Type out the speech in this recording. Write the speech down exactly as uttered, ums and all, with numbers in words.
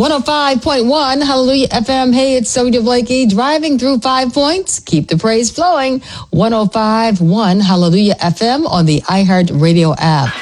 one oh five point one, Hallelujah F M. Hey, it's Sonia Blakey driving through Five Points. Keep the praise flowing. one oh five point one, Hallelujah F M on the iHeart Radio app.